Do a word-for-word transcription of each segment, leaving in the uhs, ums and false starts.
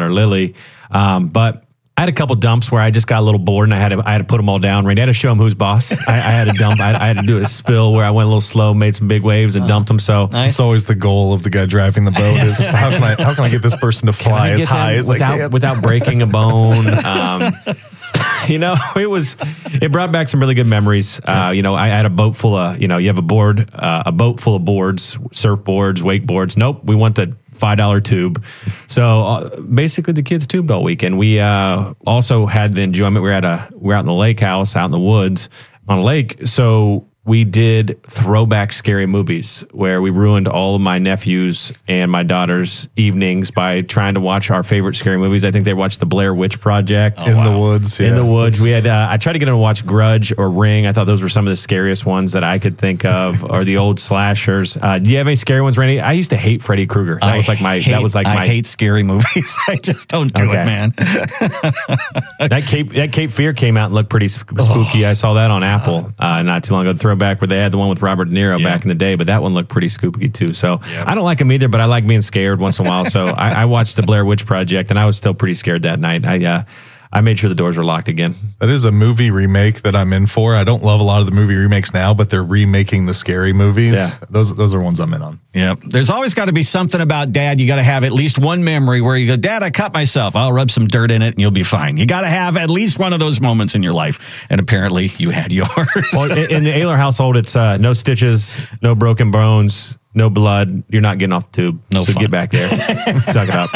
or Lily. Um, but I had a couple dumps where I just got a little bored and I had to, I had to put them all down. Randy, I had to show them who's boss. I, I had to dump. I, I had to do a spill where I went a little slow, made some big waves and dumped them. So Nice. It's always the goal of the guy driving the boat is how can I how can I get this person to fly as high as without, I can without breaking a bone. Um, you know, it was, it brought back some really good memories. Uh, you know, I had a boat full of, you know, you have a board, uh, a boat full of boards, surfboards, wakeboards. Nope. We want the five dollar tube. So uh, basically the kids tubed all weekend. We uh, also had the enjoyment. We were at a, we were out in the lake house, out in the woods on a lake. So we did throwback scary movies where we ruined all of my nephews and my daughter's evenings by trying to watch our favorite scary movies. I think they watched the Blair Witch Project. in the woods. Yeah. In the woods. We had, uh, I tried to get them to watch Grudge or Ring. I thought those were some of the scariest ones that I could think of, or the old slashers. Uh, do you have any scary ones, Randy? I used to hate Freddy Krueger. That I was like my, hate, that was like I my, hate scary movies. I just don't do Okay. it, man. that Cape, that Cape Fear came out and looked pretty sp- spooky. I saw that on Apple uh, not too long ago. The throwback where they had the one with Robert De Niro Yeah. back in the day, but that one looked pretty spooky too. So I don't like them either, but I like being scared once in a while. So I, I watched the Blair Witch Project and I was still pretty scared that night. I, uh, I made sure the doors were locked again. That is a movie remake that I'm in for. I don't love a lot of the movie remakes now, but they're remaking the scary movies. Yeah. Those those are ones I'm in on. Yeah. There's always got to be something about Dad. You got to have at least one memory where you go, Dad, I cut myself. I'll rub some dirt in it and you'll be fine. You got to have at least one of those moments in your life. And apparently you had yours. Well, in, in the Ayler household, it's uh, no stitches, no broken bones, no blood. You're not getting off the tube. No so fun. get back there. Suck it up.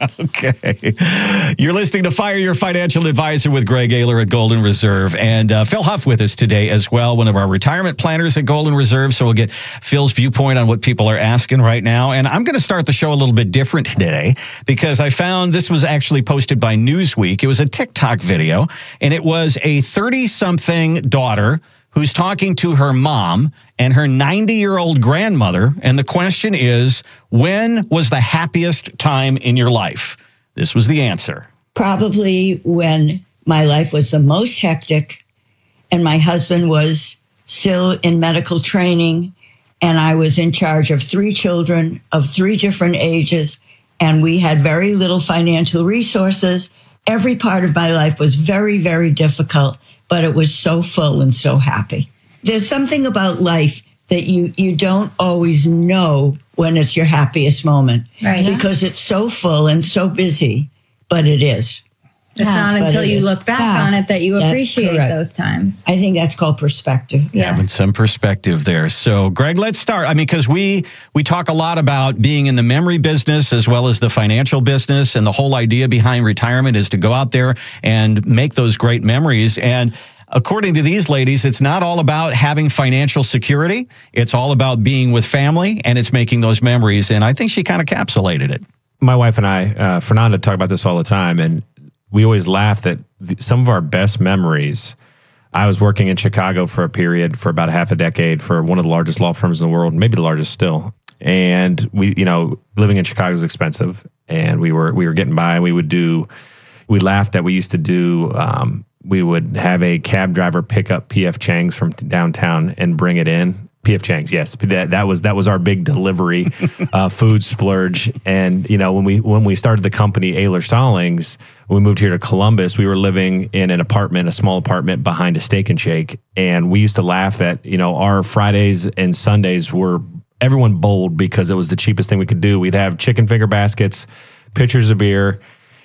Okay. You're listening to Fire Your Financial Advisor with Greg Ayler at Golden Reserve. And uh, Phil Huff with us today as well, one of our retirement planners at Golden Reserve. So we'll get Phil's viewpoint on what people are asking right now. And I'm going to start the show a little bit different today because I found this was actually posted by Newsweek. It was a TikTok video, and it was a thirty-something daughter who's talking to her mom and her ninety-year-old grandmother. And the question is, when was the happiest time in your life? This was the answer. Probably when my life was the most hectic and my husband was still in medical training and I was in charge of three children of three different ages and we had very little financial resources. Every part of my life was very, very difficult, but it was so full and so happy. There's something about life that you, you don't always know when it's your happiest moment. Right. Because it's so full and so busy, but it is. It's not But until it you is. look back Yeah. on it that you That's appreciate correct. those times. I think that's called perspective. Yeah. With some perspective there. So, Greg, let's start. I mean, because we we talk a lot about being in the memory business as well as the financial business, and the whole idea behind retirement is to go out there and make those great memories. And according to these ladies, it's not all about having financial security. It's all about being with family, and it's making those memories. And I think she kind of encapsulated it. My wife and I, uh, Fernanda, talk about this all the time, and we always laugh that the, some of our best memories. I was working in Chicago for a period for about a half a decade for one of the largest law firms in the world, maybe the largest still. And we, you know, living in Chicago is expensive, and we were we were getting by. We would do, we laughed that we used to do. Um, we would have a cab driver pick up P F Chang's from downtown and bring it in. P F Chang's, yes, that that was that was our big delivery uh, food splurge. And you know, when we when we started the company Ayler Stallings, when we moved here to Columbus, we were living in an apartment, a small apartment behind a Steak and Shake, and we used to laugh that you know our Fridays and Sundays were everyone bowled because it was the cheapest thing we could do. We'd have chicken finger baskets, pitchers of beer.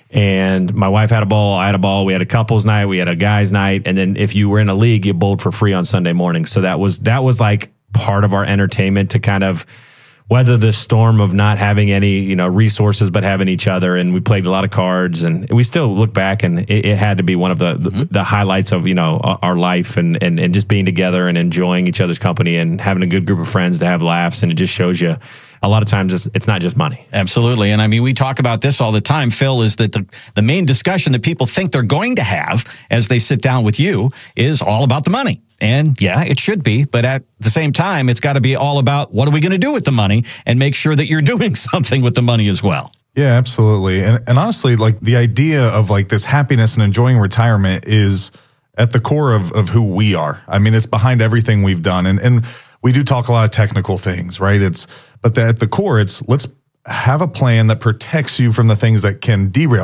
And my wife had a ball, I had a ball. We had a couples night, we had a guys night, and then if you were in a league, you bowled for free on Sunday mornings. So that was that was like part of our entertainment to kind of weather the storm of not having any, you know, resources, but having each other. And we played a lot of cards, and we still look back, and it, it had to be one of the, mm-hmm. the the highlights of you know our life, and, and and just being together and enjoying each other's company and having a good group of friends to have laughs. And it just shows you. A lot of times it's, it's not just money. Absolutely. And I mean, we talk about this all the time, Phil, is that the, the main discussion that people think they're going to have as they sit down with you is all about the money. And yeah, it should be. But at the same time, it's got to be all about what are we going to do with the money and make sure that you're doing something with the money as well. Yeah, absolutely. And and honestly, like the idea of like this happiness and enjoying retirement is at the core of, of who we are. I mean, it's behind everything we've done. And and we do talk a lot of technical things, right? It's but the, at the core, it's let's have a plan that protects you from the things that can derail